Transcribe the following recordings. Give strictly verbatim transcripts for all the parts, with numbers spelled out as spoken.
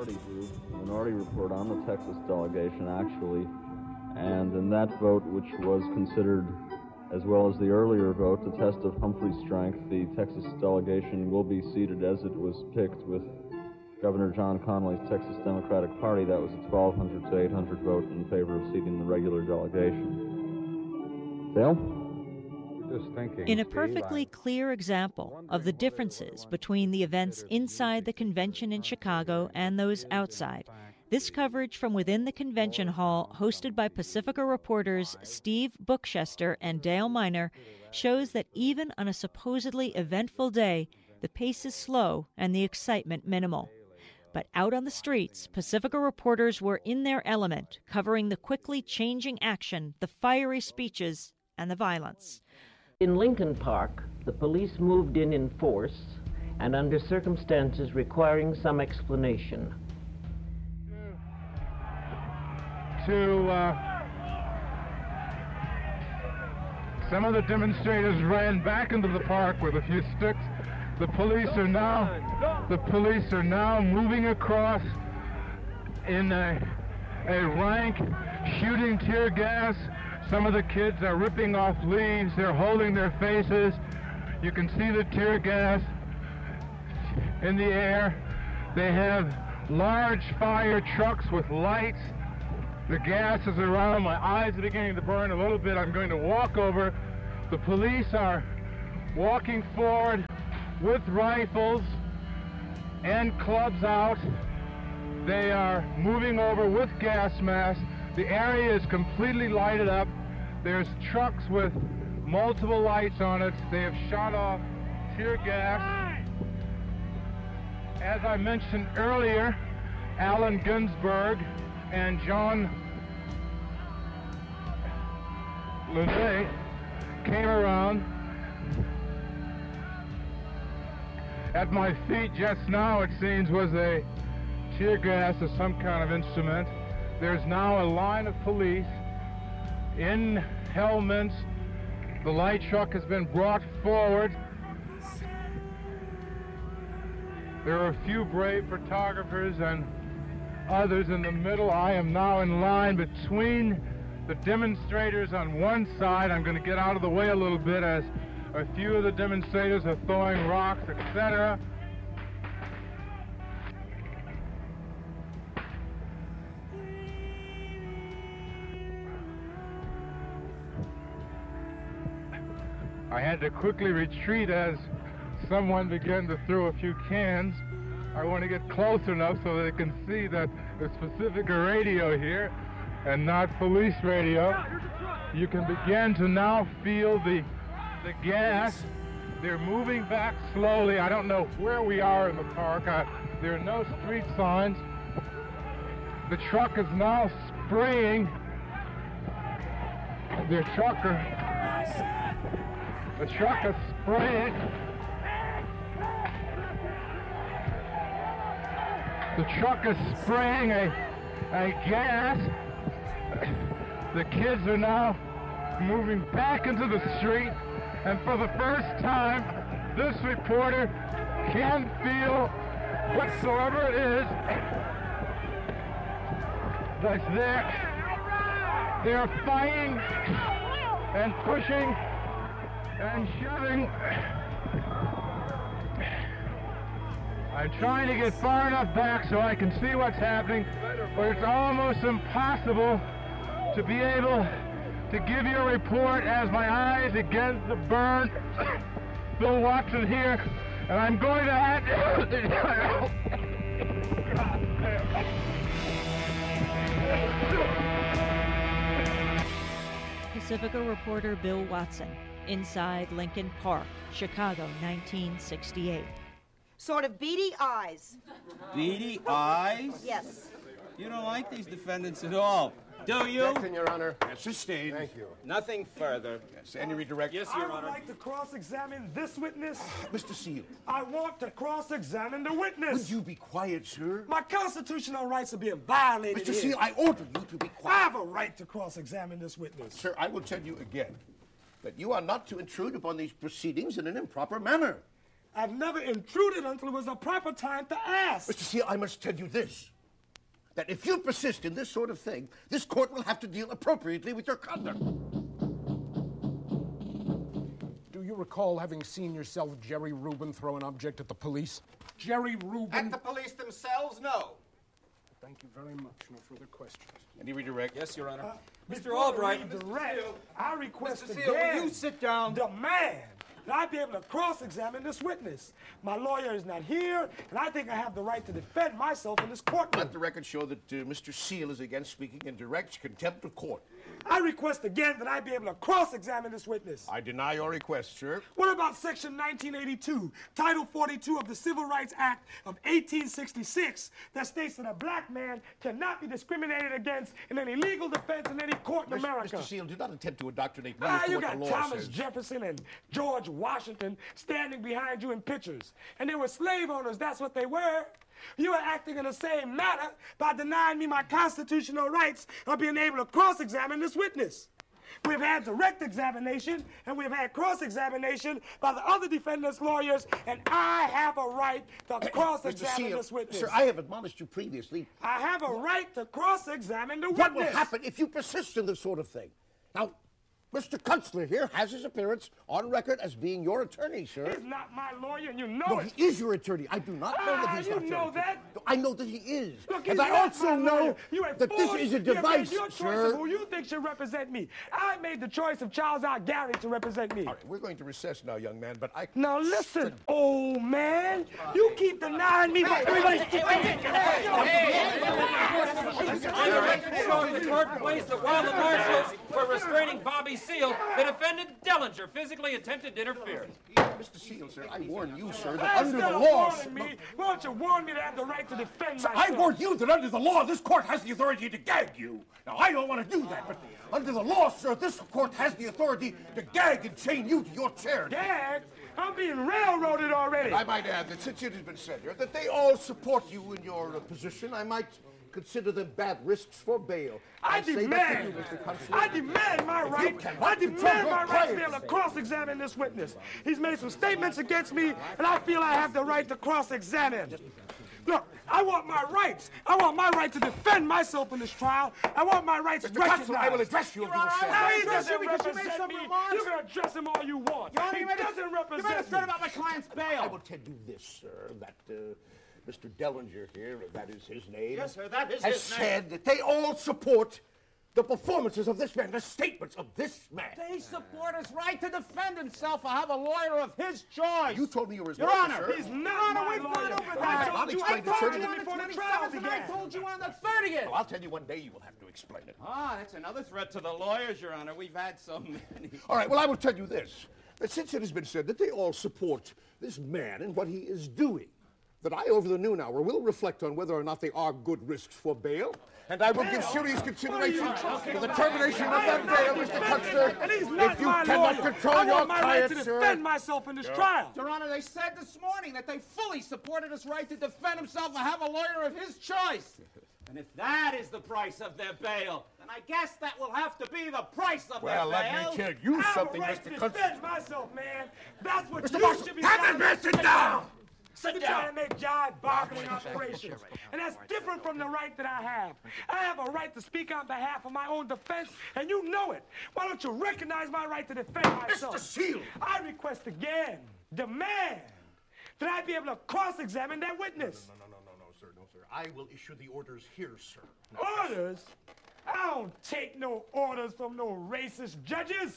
minority group, the minority report on the Texas delegation, actually. And in that vote, which was considered, as well as the earlier vote, the test of Humphrey's strength, the Texas delegation will be seated as it was picked with Governor John Connolly's Texas Democratic Party. That was a twelve hundred to eight hundred vote in favor of seating the regular delegation. Dale? Just thinking, In a perfectly clear example of the differences between the events inside the convention in Chicago and those outside, this coverage from within the convention hall, hosted by Pacifica reporters Steve Bookchester and Dale Miner, shows that even on a supposedly eventful day, the pace is slow and the excitement minimal. But out on the streets, Pacifica reporters were in their element, covering the quickly changing action, the fiery speeches, and the violence. In Lincoln Park, the police moved in in force and under circumstances requiring some explanation. To uh, some of the demonstrators ran back into the park with a few sticks. The police are now the police are now moving across in a, a rank, shooting tear gas. Some of the kids are ripping off leaves. They're holding their faces. You can see the tear gas in the air. They have large fire trucks with lights. The gas is around. My eyes are beginning to burn a little bit. I'm going to walk over. The police are walking forward with rifles and clubs out. They are moving over with gas masks. The area is completely lighted up. There's trucks with multiple lights on it. They have shot off tear gas. As I mentioned earlier, Allen Ginsberg and John Lene came around. At my feet just now, it seems, was a tear gas of some kind of instrument. There's now a line of police in helmets. The light truck has been brought forward. There are a few brave photographers and others in the middle. I am now in line between the demonstrators on one side. I'm going to get out of the way a little bit as a few of the demonstrators are throwing rocks, et cetera. I had to quickly retreat as someone began to throw a few cans. I want to get close enough so they can see that it's Pacifica radio here and not police radio. You can begin to now feel the the gas. They're moving back slowly. I don't know where we are in the park. I, there are no street signs. The truck is now spraying. The trucker, the truck is spraying. The truck is spraying a, a gas. The kids are now moving back into the street. And for the first time, this reporter can feel whatsoever it is that's there. They're fighting and pushing and shoving. I'm trying to get far enough back so I can see what's happening, but it's almost impossible to be able to give you a report as my eyes against the burn. Bill Watson here, and I'm going to have to... Pacifica reporter Bill Watson, inside Lincoln Park, Chicago, nineteen sixty-eight. Sort of beady eyes. Beady eyes? Yes. You don't like these defendants at all, do you? Objection, Your Honor. Yes, sustained. Thank you. Nothing further. Yes, any redirect? Yes, Your I would Honor. like to cross-examine this witness. Mister Seal. I want to cross-examine the witness. Would you be quiet, sir? My constitutional rights are being violated Mister here. Seal, I order you to be I quiet. have a right to cross-examine this witness. Sir, I will tell you again that you are not to intrude upon these proceedings in an improper manner. I've never intruded until it was a proper time to ask. Mister Seal, I must tell you this. that if you persist in this sort of thing, this court will have to deal appropriately with your conduct. Do you recall having seen yourself, Jerry Rubin, throw an object at the police? Jerry Rubin? At the police themselves, no. Thank you very much. No further questions. Any redirect? Yes, Your Honor. Uh, Mister Albright. Direct, I request Mister Seal, again. will you sit down? Demand that I be able to cross-examine this witness. My lawyer is not here, and I think I have the right to defend myself in this courtroom. Let the record show that uh, Mister Seal is against speaking in direct contempt of court. I request again that I be able to cross-examine this witness. I deny your request, sir. What about Section nineteen eighty-two, Title forty-two of the Civil Rights Act of eighteen sixty-six, that states that a black man cannot be discriminated against in any legal defense in any court in Mister America? Mister Seal, do not attempt to indoctrinate me Ah, as to you what got the law Thomas says. Jefferson and George Washington standing behind you in pictures. And they were slave owners, that's what they were. You are acting in the same manner by denying me my constitutional rights of being able to cross-examine this witness. We've had direct examination, and we've had cross-examination by the other defendants' lawyers, and I have a right to cross-examine this witness. Sir, I have admonished you previously. I have a right to cross-examine the What witness. will happen if you persist in this sort of thing? Now, Mister Kunstler here has his appearance on record as being your attorney, sir. He's not my lawyer, and you know No, it. he is your attorney. I do not know Ah, that he's you not your know attorney. that? No, I know that he is. Look, and he's I not also my know lawyer. You have that this forced- is a you have device, made your choice sir. of who you think should represent me. I made the choice of Charles R. Gary to represent me. All right, we're going to recess now, young man, but I... Now listen, old man. You keep denying me what everybody... Showing the court place that while the marshals were restraining Bobby Seale, the defendant Dellinger physically attempted to interfere. Mister Seal, sir, I warn you, sir, that Hey, under instead the of law... warning me, why don't you warn me to have the right to defend Sir, myself? I warn you that under the law, this court has the authority to gag you. Now, I don't want to do that, but under the law, sir, this court has the authority to gag and chain you to your chair. Gag? I'm being railroaded already. I might add that since it has been said here that they all support you in your uh, position, I might consider them bad risks for bail. I say that to demand, you, Mister Kunstler. I demand my right, cannot I control demand your my right to be client. able to cross-examine this witness. He's made some statements against me, and I feel I have the right to cross-examine. Look, I want my rights. I want my right to defend myself in this trial. I want my rights Mister recognized. Kunstler, I will address you if you will say. Now, he address doesn't you because you made represent some me. remarks. You can address him all you want. Your Honor, He you made a- doesn't You represent made a threat me. about my client's I bail. will tell you this, sir, that uh, Mister Dellinger here, that is his name, Yes, sir, that is has his name. said that they all support the performances of this man, the statements of this man. They support his right to defend himself or have a lawyer of his choice. You told me you were his Your lawyer, Honor, sir. He's not Your Honor, my we've lawyer. gone over I that. told I'll you, explain I it, told sir. you on the before the trial twenty-seventh, and I began. told you on the thirtieth. Well, I'll tell you one day you will have to explain it. Ah, that's another threat to the lawyers, Your Honor. We've had so many. All right, well, I will tell you this, that since it has been said that they all support this man and what he is doing, that I, over the noon hour, will reflect on whether or not they are good risks for bail, and I will give serious consideration to the termination of that bail, Mister Kunstler, And he's not if you my cannot lawyer. control I your want my right client, to sir. defend myself in this trial. Your Honor, they said this morning that they fully supported his right to defend himself and have a lawyer of his choice. And if that is the price of their bail, then I guess that will have to be the price of Well, their let bail. me tell you I have something, a right Mister to Kunstler. defend myself, man. That's what Mister you Marshall, should be have trying that man to sit do. down! Sit down. Trying to make jive bargaining operations. And that's different from the right that I have. I have a right to speak on behalf of my own defense, and you know it. Why don't you recognize my right to defend myself? Mister Seal! I request again, demand, that I be able to cross-examine that witness. No, no, no, no, no, sir, no, sir. I will issue the orders here, sir. Orders? I don't take no orders from no racist judges.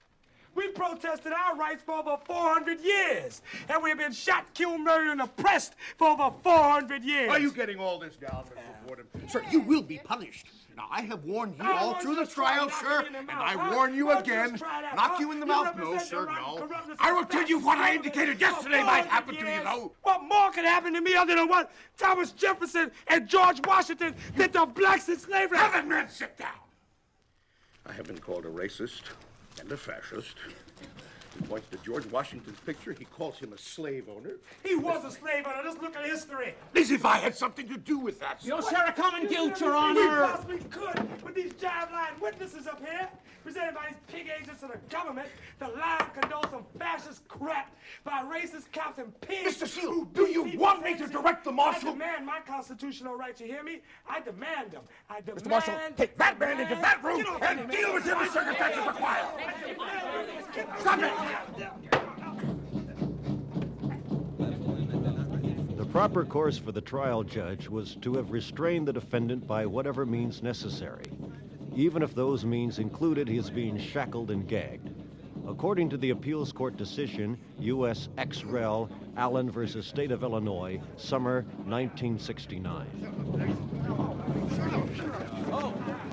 We protested our rights for over four hundred years, and we've been shot, killed, murdered, and oppressed for over four hundred years. Are you getting all this down, Mister Fordham? Sir, you will be punished. Now, I have warned you I all want through you the to try trial, knocking sir, me in the and mouth, I huh? warn you Why don't you again. just try that, Knock huh? you in the You mouth, no, represent sir, the right no. corruptness I of will the tell you facts what I of indicated the- yesterday of might four happen hundred to you, years. though. What more could happen to me other than what Thomas Jefferson and George Washington did to blacks in slavery? Have that man sit down. I have been called a racist and a fascist. He points to George Washington's picture. He calls him a slave owner. He was a slave owner. Just look at history. As if I had something to do with that. You'll share a common guilt, Your We Honor. possibly could with these jive-line witnesses up here, presented by these pig agents of the government, to lie and condone some fascist crap by racist cops and pigs. Mister Seal, do you want me to direct the marshal? I demand my constitutional rights. You hear me? I demand them. I demand. Mister Marshal, take that man into that room and deal with him as circumstances require. Stop it! The proper course for the trial judge was to have restrained the defendant by whatever means necessary, even if those means included his being shackled and gagged. According to the appeals court decision, U S Ex Rel. Allen versus State of Illinois, summer nineteen sixty-nine. Oh.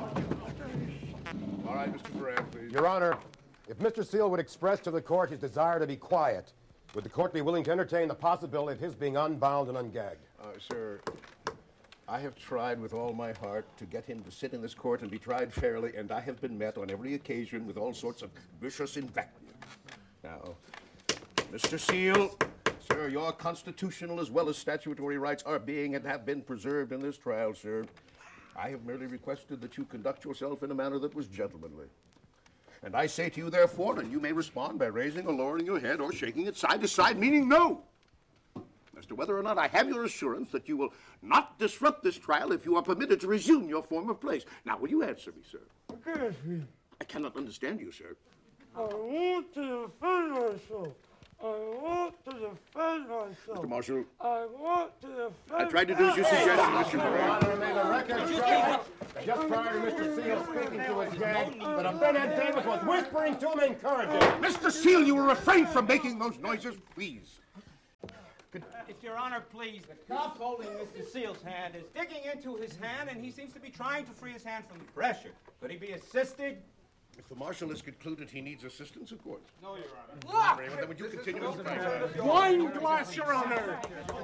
All right, Mister Ferrer, please. Your Honor, if Mister Seal would express to the court his desire to be quiet, would the court be willing to entertain the possibility of his being unbound and ungagged? Uh, sir, I have tried with all my heart to get him to sit in this court and be tried fairly, and I have been met on every occasion with all sorts of vicious invective. Now, Mister Seal, sir, your constitutional as well as statutory rights are being and have been preserved in this trial, sir. I have merely requested that you conduct yourself in a manner that was gentlemanly. And I say to you, therefore, and you may respond by raising or lowering your head or shaking it side to side, meaning no. As to whether or not I have your assurance that you will not disrupt this trial if you are permitted to resume your former place. Now, will you answer me, sir? Okay. I cannot understand you, sir. I want to defend myself. I want to defend myself. Mister Marshal. I want to defend I tried to do as you suggested, Mister Your Ferrer. Honor, may the record show, just prior to Mister Seal speaking to his gag, that a Bened Davis was whispering to him and encouraging him. Mister Seal, you will refrain from making those noises, please. If Your Honor, please, the cuff holding Mister Seal's hand is digging into his hand, and he seems to be trying to free his hand from the pressure. Could he be assisted? If the marshal has concluded he needs assistance, of course. No, Your Honor. Raymond, then would you continue with the trial? Wine glass, Your Honor.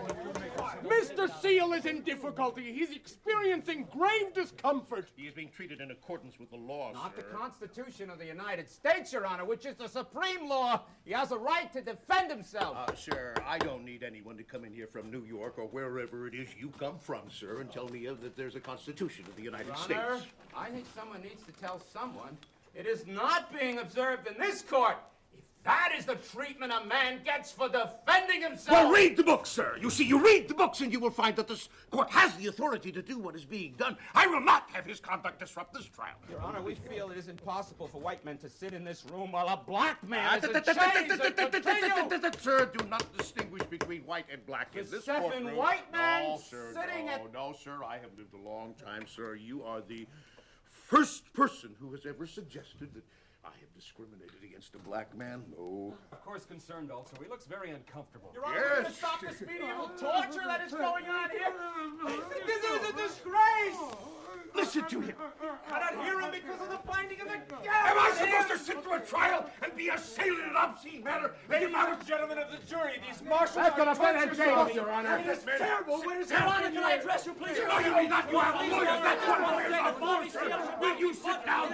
Mister Seal is in difficulty. He's experiencing grave discomfort. He is being treated in accordance with the law, Not sir. the Constitution of the United States, Your Honor, which is the supreme law. He has a right to defend himself. Uh, sir, I don't need anyone to come in here from New York or wherever it is you come from, sir, and tell me uh, that there's a Constitution of the United Your States. Honor, I think someone needs to tell someone it is not being observed in this court. If that is the treatment a man gets for defending himself. Well, read the books, sir. You see, you read the books and you will find that this court has the authority to do what is being done. I will not have his conduct disrupt this trial. Your Honor, we feel it is impossible for white men to sit in this room while a black man Ah, is in da- da- da- chains da- da- and da- da- da- continue. da- da- da- Sir, do not distinguish between white and black in The this Stephen courtroom. White man no, sir, sitting no, at- no, sir. I have lived a long time, sir. You are the first person who has ever suggested that I have discriminated against a black man. No. Of course, concerned also. He looks very uncomfortable. Your Honor, we're going to Yes. stop this medieval torture that is going on here. This is a disgrace. Listen to him. I don't hear him because of the binding of the gag. Am I supposed to sit through a trial and be assailed in an obscene manner? Ladies and gentlemen of the jury, these marshals That's are gonna torture Bened Davis, soldiers. Your Honor. It is terrible. Where's Your Honor, can I address you, please? No, you need not. You have a lawyer. That's what lawyers are for. Will you sit down?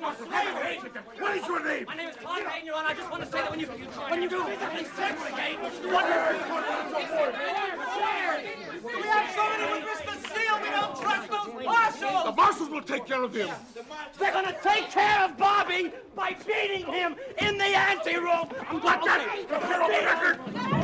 What is your name? My name is Todd Payne, Your Honor. I just want to say that when you when you do physically segregate, what We have somebody with Mister Seal. We don't trust those marshals. The marshals will take care of him. They're going to take care of Bobby by beating him in the anteroom. Let that appear on the record.